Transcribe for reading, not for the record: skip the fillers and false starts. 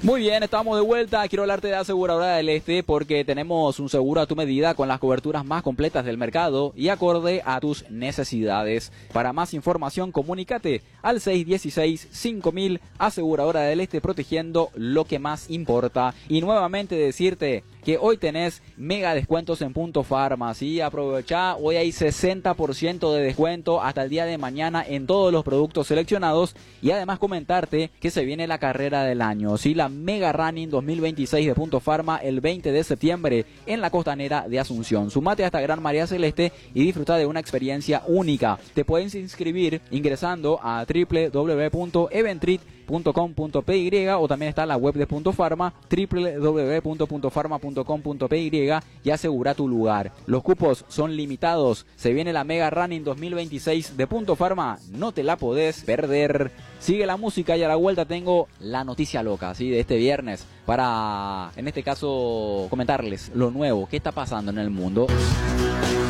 Muy bien, estamos de vuelta. Quiero hablarte de Aseguradora del Este porque tenemos un seguro a tu medida con las coberturas más completas del mercado y acorde a tus necesidades. Para más información, comunícate al 616-5000. Aseguradora del Este, protegiendo lo que más importa. Y nuevamente decirte que hoy tenés mega descuentos en Punto Farma, ¿sí? Aprovechá, hoy hay 60% de descuento hasta el día de mañana en todos los productos seleccionados y además comentarte que se viene la carrera del año, ¿sí? La Mega Running 2026 de Punto Farma el 20 de septiembre en la costanera de Asunción. Sumate a esta gran marea celeste y disfruta de una experiencia única. Te puedes inscribir ingresando a www.eventrit.com.py o también está la web de Punto Farma, www.puntofarma.com.py, y asegura tu lugar. Los cupos son limitados. Se viene la Mega Running 2026 de Punto Farma. No te la podés perder. Sigue la música y a la vuelta tengo la noticia loca, ¿sí? De este viernes para, en este caso, comentarles lo nuevo. ¿Qué está pasando en el mundo?